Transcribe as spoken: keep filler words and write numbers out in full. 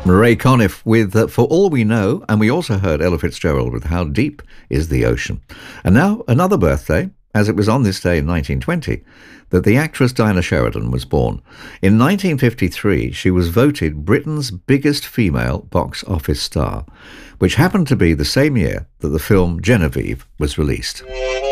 Ray Conniff with uh, For All We Know, and we also heard Ella Fitzgerald with How Deep Is the Ocean. And now another birthday, as it was on this day in nineteen twenty that the actress Dinah Sheridan was born. In nineteen fifty-three, she was voted Britain's biggest female box office star, which happened to be the same year that the film Genevieve was released.